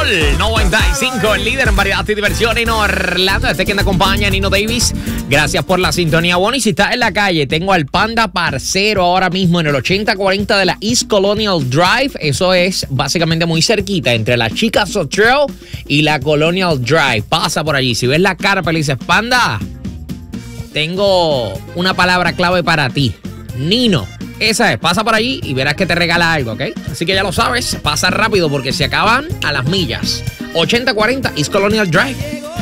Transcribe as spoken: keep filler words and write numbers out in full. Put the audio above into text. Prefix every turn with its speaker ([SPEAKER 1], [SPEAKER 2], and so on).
[SPEAKER 1] Sol noventa y cinco, el líder en variedad y diversión en Orlando. Este quien te acompaña, Nino Davis. Gracias por la sintonía. Bueno, y si estás en la calle, tengo al Panda Parcero ahora mismo en el ochenta cuarenta de la East Colonial Drive. Eso es básicamente muy cerquita entre la Chica Trail y la Colonial Drive. Pasa por allí. Si ves la carpa y le dices, Panda, tengo una palabra clave para ti. Nino. Esa es, pasa por allí y verás que te regala algo, ¿ok? Así que ya lo sabes, pasa rápido porque se acaban a las millas. ochenta cuarenta East Colonial Drive.